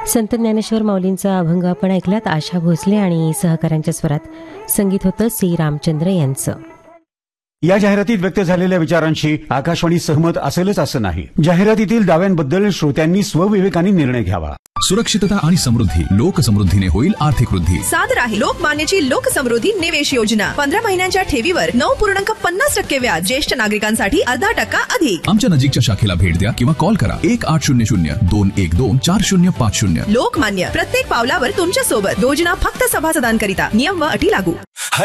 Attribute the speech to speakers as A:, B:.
A: संत ज्ञानेश्वर माऊलींचा अभंग आपण ऐकलात. आशा भोसले आणि सहकाऱ्यांच्या स्वरात संगीत होतं सी रामचंद्र यांचं.
B: या जाहिरातीत व्यक्त झालेल्या विचारांशी आकाशवाणी सहमत असेलच असं नाही. जाहिरातीतील दाव्यांबद्दल श्रोत्यांनी स्वविवेकाने निर्णय घ्यावा.
C: सुरक्षितता आणि समृद्धी. लोकसमृद्धीने होईल आर्थिक वृद्धी.
D: सादर आहे लोकमान्यची लोकसमृद्धी निवेश योजना. 15 महिन्यांच्या ठेवीवर 9.50% व्याज. ज्येष्ठ नागरिकांसाठी 0.5% अधिक.
C: आमच्या नजीकच्या शाखेला भेट द्या किंवा कॉल करा 1800-212-4050.
D: लोकमान्य, प्रत्येक पावलावर तुमच्या सोबत. योजना फक्त सभासदांकरिता. नियम व अटी लागू.